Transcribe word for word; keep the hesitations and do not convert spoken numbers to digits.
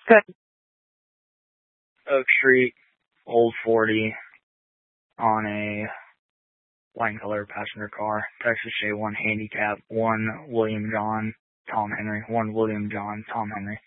Good. Oak Street, Old forty, on a wine color passenger car, Texas J one handicap, one William John, Tom Henry, one William John, Tom Henry.